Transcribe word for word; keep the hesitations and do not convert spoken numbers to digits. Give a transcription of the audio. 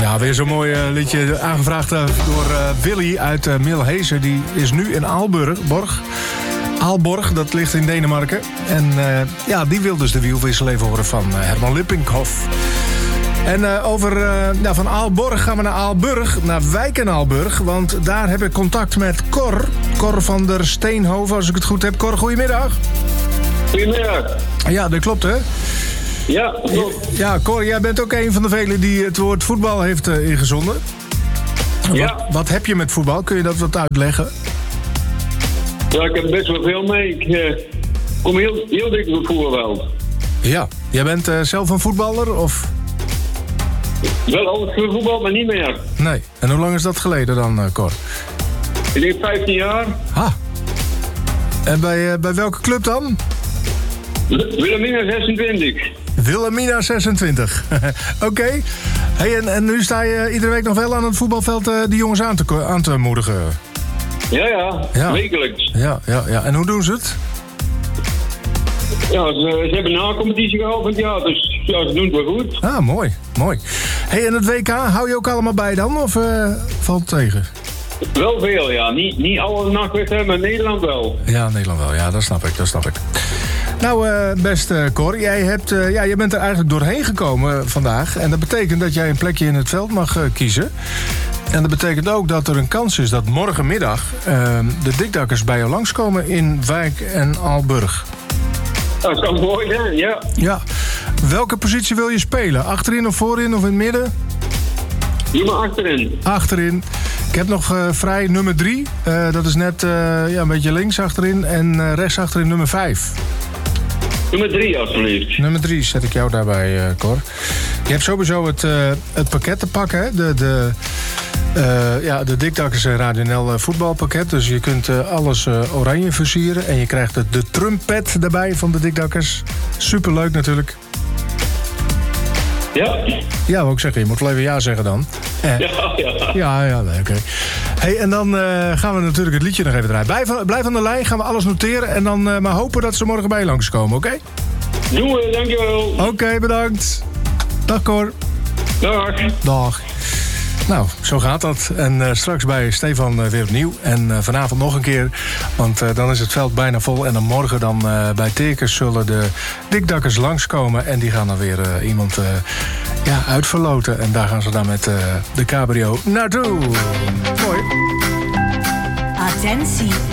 Ja, weer zo'n mooi uh, liedje aangevraagd uh, door uh, Willy uit uh, Milhezen. Die is nu in Aalborg. Borg. Aalborg, dat ligt in Denemarken. En uh, ja, die wil dus de wielwissel even horen van uh, Herman Lippinkhoff. En uh, over, uh, nou, van Aalborg gaan we naar Aalburg, naar Wijk en Aalburg. Want daar heb ik contact met Cor. Cor van der Steenhoven, als ik het goed heb. Cor, goedemiddag. Goedemiddag. Ja, dat klopt, hè? Ja, klopt. Ja, Cor, jij bent ook een van de velen die het woord voetbal heeft uh, ingezonden. Ja. Wat, wat heb je met voetbal? Kun je dat wat uitleggen? Ja, ik heb best wel veel mee. Ik uh, kom heel, heel dik op het voetbalveld. Ja. Jij bent uh, zelf een voetballer, of? Wel altijd gevoetbald, maar niet meer. Nee. En hoe lang is dat geleden dan, uh, Cor? Ik denk vijftien jaar. Ha. En bij, uh, bij welke club dan? Wilhelmina zesentwintig. Wilhelmina zesentwintig. Oké. Okay. Hey, en, en nu sta je iedere week nog wel aan het voetbalveld uh, die jongens aan te, aan te moedigen? Ja, ja, ja. Wekelijks. Ja, ja, ja. En hoe doen ze het? Ja, ze, ze hebben na competitie gehouden, ja, dus ja, ze doen het wel goed. Ah, mooi, mooi. Hey, en het W K, hou je ook allemaal bij dan, of uh, valt het tegen? Wel veel, ja. Niet, niet alle nachtwedstrijden, maar Nederland wel. Ja, Nederland wel. Ja, dat snap ik, dat snap ik. Nou, uh, beste Cor, jij, hebt, uh, ja, jij bent er eigenlijk doorheen gekomen vandaag. En dat betekent dat jij een plekje in het veld mag uh, kiezen. En dat betekent ook dat er een kans is dat morgenmiddag uh, de dikdakkers bij jou langskomen in Wijk en Aalburg. Dat kan mooi zijn, ja. Ja. Welke positie wil je spelen? Achterin of voorin of in het midden? Doe maar achterin. Achterin. Ik heb nog uh, vrij nummer drie. Uh, dat is net uh, ja, een beetje links achterin. En uh, rechts achterin nummer vijf. Nummer drie, alsjeblieft. Nummer drie zet ik jou daarbij, uh, Cor. Je hebt sowieso het, uh, het pakket te pakken, hè? De, de, uh, ja, de Dikdakkers en Radio N L voetbalpakket. Dus je kunt uh, alles uh, oranje versieren. En je krijgt de, de trumpet erbij van de Dikdakkers. Superleuk natuurlijk. Ja. Ja, wou ik zeggen. Je moet wel even ja zeggen dan. Eh. Ja, ja. Ja, ja, oké. Okay. Hey, en dan uh, gaan we natuurlijk het liedje nog even draaien. Blijf, blijf aan de lijn, gaan we alles noteren. En dan uh, maar hopen dat ze morgen bij je langskomen, oké? Okay? Doen we, dankjewel. Oké, okay, bedankt. Dag, Cor. Dag. Dag. Nou, zo gaat dat. En uh, straks bij Stefan uh, weer opnieuw. En uh, vanavond nog een keer. Want uh, dan is het veld bijna vol. En dan morgen dan uh, bij Tekers zullen de Dikdakkers langskomen. En die gaan dan weer uh, iemand uh, ja, uitverloten. En daar gaan ze dan met uh, de cabrio naartoe. Mooi. Attentie.